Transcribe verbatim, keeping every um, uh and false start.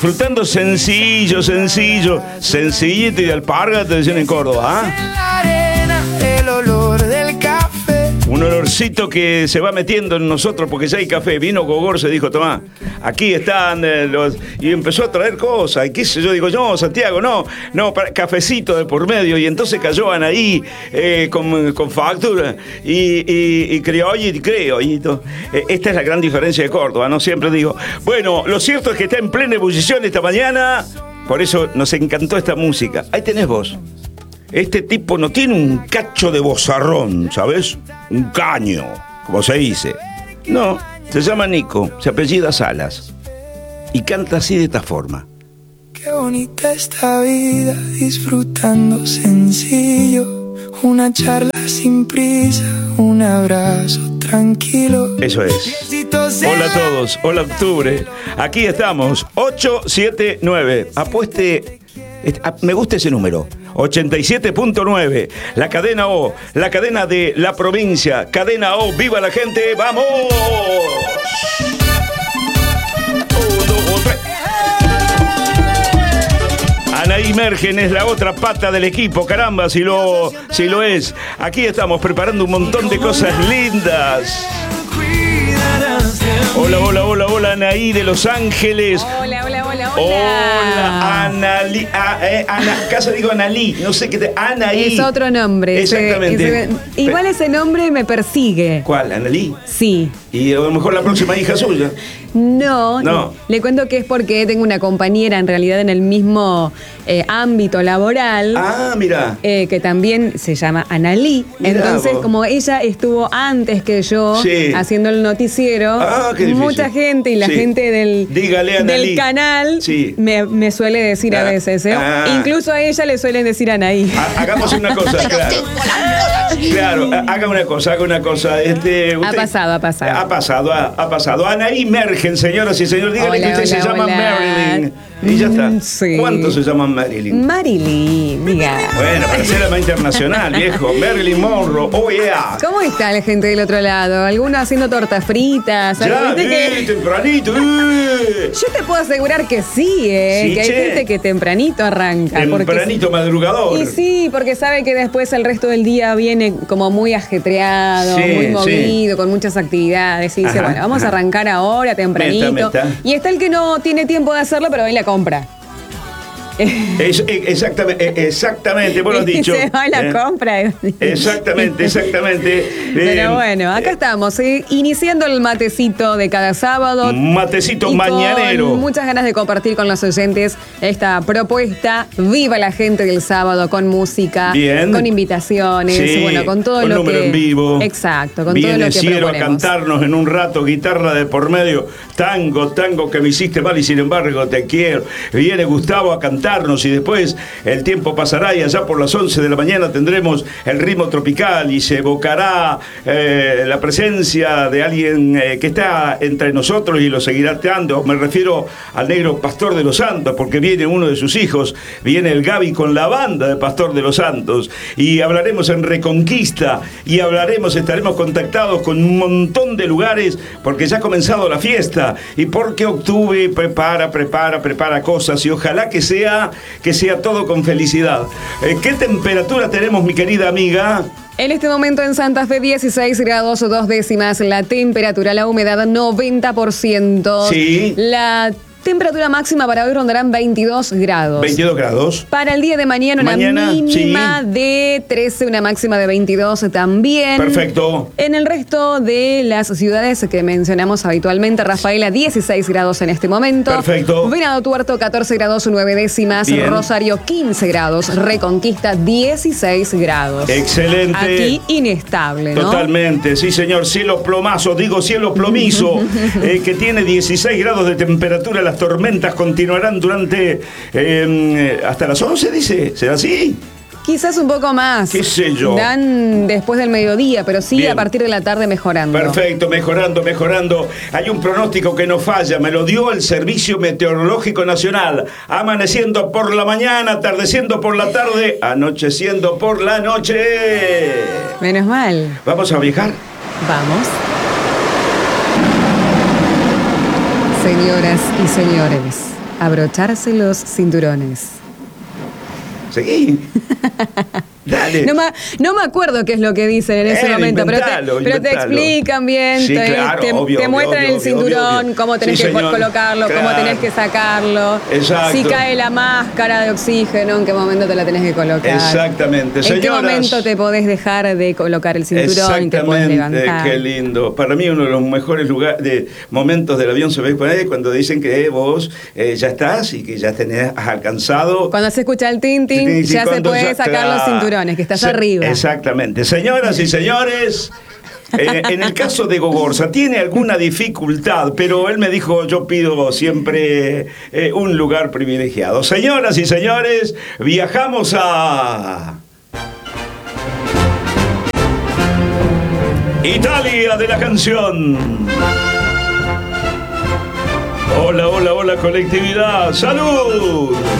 Disfrutando sencillo, sencillo, sencillito y de alparga, te decían en Córdoba, ¿ah? En la arena, el olor del café. Un olorcito que se va metiendo en nosotros porque ya hay café. Vino Gogor, se dijo, tomá, aquí están eh, los... Y empezó a traer cosas. Y qué sé yo, digo, no, Santiago, no, no, para, cafecito de por medio. Y entonces cayó Anaí eh, con, con factura y, y, y criollito y criollito. Eh, esta es la gran diferencia de Córdoba, ¿no? Siempre digo. Bueno, lo cierto es que está en plena ebullición esta mañana. Por eso nos encantó esta música. Ahí tenés vos. Este tipo no tiene un cacho de vozarrón, ¿sabes? Un caño, como se dice. No, se llama Nico, se apellida Salas. Y canta así de esta forma. Qué bonita esta vida, disfrutando sencillo. Una charla sin prisa, un abrazo tranquilo. Eso es. Hola a todos, hola octubre. Aquí estamos, ocho siete nueve. Apueste, me gusta ese número. ochenta y siete punto nueve, la cadena O, la cadena de la provincia, cadena O, viva la gente, ¡vamos! Un, dos, tres. Anaí Mergen es la otra pata del equipo, caramba, si lo, si lo es. Aquí estamos preparando un montón de cosas lindas. Hola, hola, hola, hola, Anaí de Los Ángeles. Hola, hola, hola, hola. Hola, Analí. Ah, eh, Ana, casa digo Analí, no sé qué te. Anaí. Es otro nombre. Exactamente. Ese, ese, igual ese nombre me persigue. ¿Cuál? ¿Analí? Sí. Y a lo mejor la próxima hija suya. No, no. Le cuento que es porque tengo una compañera en realidad en el mismo eh, ámbito laboral. Ah, mira. Eh, que también se llama Analí. Mirá Entonces, vos. como ella estuvo antes que yo Sí. haciendo el noticiero, Ah, qué difícil. mucha gente y la Sí. gente del, Dígale, Analí. del canal Sí. me, me suele decir Ah, a veces. ¿eh? ah. Incluso a ella le suelen decir Anaí. Ha- hagamos una cosa, claro. Claro, haga una cosa, haga una cosa. Este, usted- Ha pasado, ha pasado. Ha pasado, ha, ha pasado. Anaí Mergen, señoras y señores. Dígale Hola, que usted hola, se llama hola. Marilyn. Y ya está. Mm, sí. ¿Cuántos se llaman Marilyn? Marilyn, diga. Bueno, para ser más internacional, viejo. Marilyn Monroe, oh yeah. ¿Cómo está la gente del otro lado? ¿Alguno haciendo tortas fritas? Ya, ¿Viste eh, que- tempranito. eh. Yo te puedo asegurar que sí, ¿eh? Sí, que hay che. gente que tempranito arranca. Tempranito, porque... madrugador. Y sí, porque sabe que después el resto del día viene como muy ajetreado, Sí, muy sí. movido, con muchas actividades. Y dice, Ajá, bueno, vamos ajá. a arrancar ahora, tempranito. Meta, meta. Y está el que no tiene tiempo de hacerlo, pero ahí la compra. Es- eh, exactamente, eh, exactamente, vos lo has Y dicho. se va a la Eh, compra. Exactamente, exactamente. Pero Eh, bueno, acá estamos, ¿eh? Iniciando el matecito de cada sábado. Matecito y mañanero. Con muchas ganas de compartir con los oyentes esta propuesta. Viva la gente del sábado con música, Bien. con invitaciones, Sí, bueno, con todo con lo número que. en vivo. Exacto, con Viene todo lo que Cielo a proponemos. cantarnos en un rato, guitarra de por medio, tango, tango que me hiciste mal y sin embargo te quiero. Viene Gustavo a cantarnos y después el tiempo pasará y allá por las once de la mañana tendremos el ritmo tropical y se evocará eh, la presencia de alguien eh, que está entre nosotros y lo seguirá estando. Me refiero al negro Pastor de los Santos, porque viene uno de sus hijos, viene el Gaby con la banda de Pastor de los Santos y hablaremos en Reconquista y hablaremos, estaremos contactados con un montón de lugares porque ya ha comenzado la fiesta y porque octubre prepara, prepara, prepara cosas y ojalá que sea que sea todo con felicidad. Eh, ¿Qué temperatura tenemos, mi querida amiga? En este momento en Santa Fe, dieciséis grados, dos décimas. La temperatura, la humedad, noventa por ciento. Sí. La temperatura máxima para hoy rondarán veintidós grados. veintidós grados. Para el día de mañana, Mañana, una mínima sí. de trece, una máxima de veintidós también. Perfecto. En el resto de las ciudades que mencionamos habitualmente, Rafaela, dieciséis grados en este momento. Perfecto. Venado Tuerto, catorce grados, nueve décimas. Bien. Rosario, quince grados. Reconquista, dieciséis grados. Excelente. Aquí inestable, ¿no? Totalmente, sí señor, cielo plomazo, digo cielo plomizo, eh, que tiene dieciséis grados de temperatura. Las tormentas continuarán durante eh, hasta las once, dice, ¿será así? Quizás un poco más. ¿Qué sé yo? Dan después del mediodía, pero sí Bien. a partir de la tarde mejorando. Perfecto, mejorando, mejorando. Hay un pronóstico que no falla, me lo dio el Servicio Meteorológico Nacional. Amaneciendo por la mañana, atardeciendo por la tarde, anocheciendo por la noche. Menos mal. ¿Vamos a viajar? Vamos. Señoras y señores, abrocharse los cinturones. Seguí. Dale. No me, no me acuerdo qué es lo que dicen en ese Eh, momento, pero, te, inventalo, pero te inventalo. explican bien, Sí, te, claro, te- obvio, te obvio, muestran obvio, el cinturón, obvio, obvio. cómo tenés Sí, que señor. colocarlo, cómo Claro. tenés que sacarlo, Exacto. si cae la máscara de oxígeno, en qué momento te la tenés que colocar. Exactamente, En qué señoras. momento te podés dejar de colocar el cinturón, te podés levantar. Qué lindo. Para mí uno de los mejores lugares, de momentos del avión se ve cuando dicen que vos eh, ya estás y que ya tenés has alcanzado. Cuando se escucha el tintin, Sí, sí, ya se cuando puede ya- sacar los claro. cinturones, que estás Se- arriba. Exactamente. Señoras y señores, eh, en el caso de Gogorza, tiene alguna dificultad, pero él me dijo, yo pido siempre eh, un lugar privilegiado. Señoras y señores, viajamos a... Italia de la canción. Hola, hola, hola, colectividad. ¡Salud!